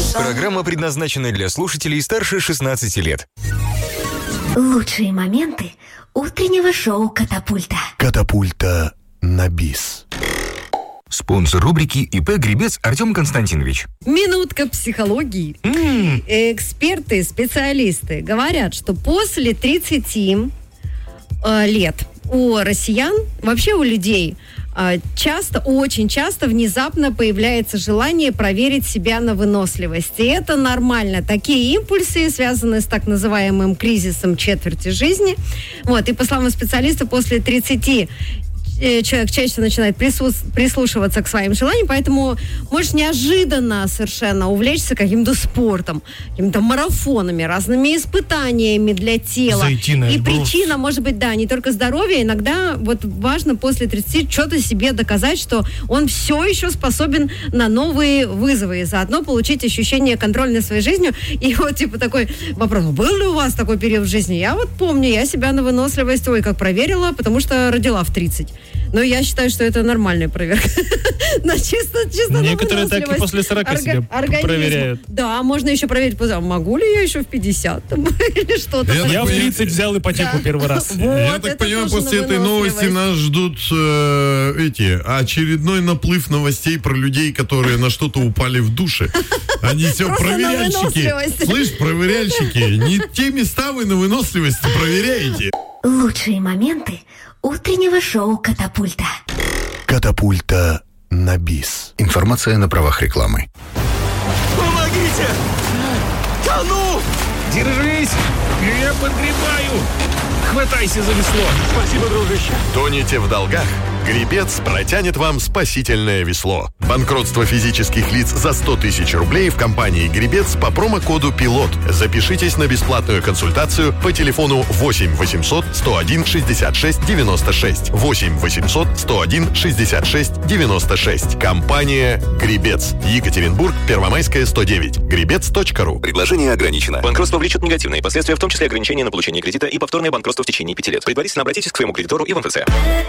Программа предназначена для слушателей старше 16 лет. Лучшие моменты утреннего шоу «Катапульта». Катапульта на бис. Спонсор рубрики ИП Гребец Артем Константинович. Минутка психологии. Эксперты, специалисты говорят, что после 30 лет у россиян, вообще у людей, очень часто внезапно появляется желание проверить себя на выносливость. И это нормально. Такие импульсы связаны с так называемым кризисом четверти жизни. И по словам специалистов, после 30 человек чаще начинает прислушиваться к своим желаниям, поэтому можешь неожиданно совершенно увлечься каким-то спортом, какими-то марафонами, разными испытаниями для тела. Зайти на И Эльбрус. причина может быть, не только здоровье, иногда важно после 30 что-то себе доказать, что он все еще способен на новые вызовы, и заодно получить ощущение контроля над своей жизнью. И такой вопрос: был ли у вас такой период в жизни? Я помню, я себя на выносливость, как проверила, потому что родила в 30. Но я считаю, что это нормальная проверка. Чисто Некоторые так и после 40 себя проверяют. Да, можно еще проверить, могу ли я еще в 50 или что-то. Я в 30 взял ипотеку первый раз. Я так понимаю, после этой новости нас ждут очередной наплыв новостей про людей, которые на что-то упали в душе. Они все проверяльщики. Слышь, проверяльщики, не те места вы на выносливость проверяете. Лучшие моменты утреннего шоу «Катапульта». Катапульта на бис. Информация на правах рекламы. Помогите! Тону! Держись! Я подгребаю! Хватайся за весло! Спасибо, дружище. Тонете в долгах? Гребец протянет вам спасительное весло. Банкротство физических лиц за 100 тысяч рублей в компании «Гребец» по промокоду «Пилот». Запишитесь на бесплатную консультацию по телефону 8 800 101 66 96. 8 800 101 66 96. Компания «Гребец». Екатеринбург, Первомайская, 109. Гребец.ру. Предложение ограничено. Банкротство влечет негативные последствия, в том числе ограничения на получение кредита и повторное банкротство в течение 5 лет. Предварительно обратитесь к своему кредитору и в МФЦ.